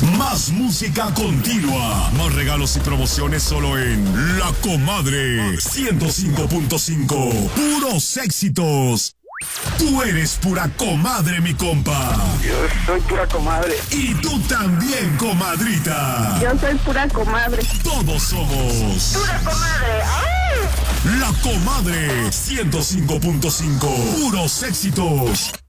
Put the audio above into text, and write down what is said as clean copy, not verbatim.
Más música continua. Más regalos y promociones solo en La Comadre 105.5. Puros éxitos. Tú eres pura comadre, mi compa. Yo soy pura comadre. Y tú también, comadrita. Yo soy pura comadre. Todos somos Pura comadre. ¡Ay! La Comadre 105.5. Puros éxitos.